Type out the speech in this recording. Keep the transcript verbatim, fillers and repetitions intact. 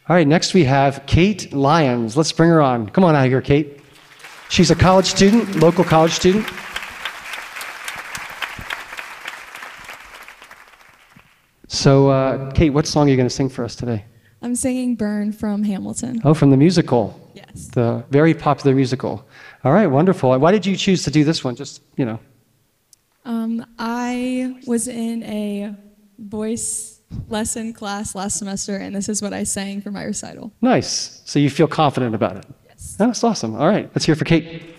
All right, next we have Kate Lyons. Let's bring her on. Come on out here, Kate. She's a college student, local college student. So, uh, Kate, what song are you going to sing for us today? I'm singing Burn from Hamilton. Oh, from the musical. Yes. The very popular musical. All right, wonderful. Why did you choose to do this one? Just, you know. Um, I was in a voice lesson class last semester, and this is what I sang for my recital. Nice. So you feel confident about it? Yes. That's awesome. All right, let's hear for Kate.